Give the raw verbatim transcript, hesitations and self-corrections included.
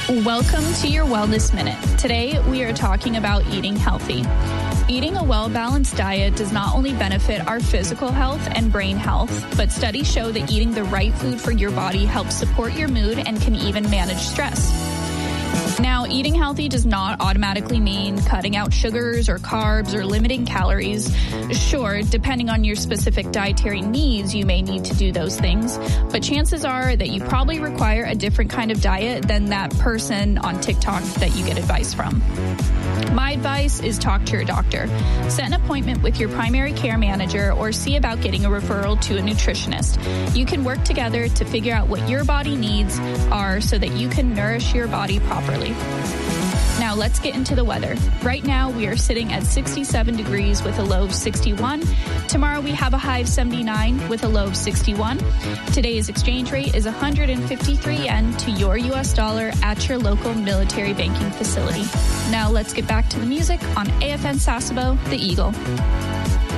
Welcome to your Wellness Minute. Today, we are talking about eating healthy. Eating a well-balanced diet does not only benefit our physical health and brain health, but studies show that eating the right food for your body helps support your mood and can even manage stress. Now, eating healthy does not automatically mean cutting out sugars or carbs or limiting calories. Sure, depending on your specific dietary needs, you may need to do those things, but chances are that you probably require a different kind of diet than that person on TikTok that you get advice from. My advice is talk to your doctor. Set an appointment with your primary care manager or see about getting a referral to a nutritionist. You can work together to figure out what your body needs are so that you can nourish your body properly. Now let's get into the weather. Right now we are sitting at sixty-seven degrees with a low of sixty-one. Tomorrow we have a high of seventy-nine with a low of sixty-one. Today's exchange rate is one hundred fifty-three yen to your U S dollar at your local military banking facility. Now let's get back to the music on A F N Sasebo, The Eagle.